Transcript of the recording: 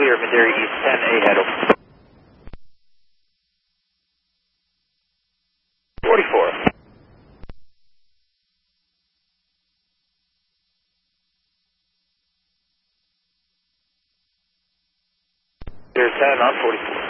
clear, Madera East 10A head over. 44. Clear 10 on 44.